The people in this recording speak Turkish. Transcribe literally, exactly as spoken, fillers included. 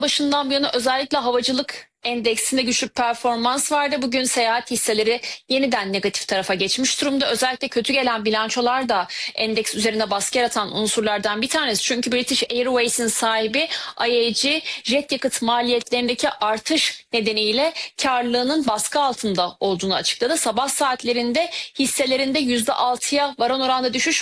Başından bu yana özellikle havacılık endeksinde güçlü performans vardı. Bugün seyahat hisseleri yeniden negatif tarafa geçmiş durumda. Özellikle kötü gelen bilançolar da endeks üzerine baskı yaratan unsurlardan bir tanesi. Çünkü British Airways'in sahibi I A G jet yakıt maliyetlerindeki artış nedeniyle karlılığının baskı altında olduğunu açıkladı. Sabah saatlerinde hisselerinde yüzde altıya varan oranda düşüş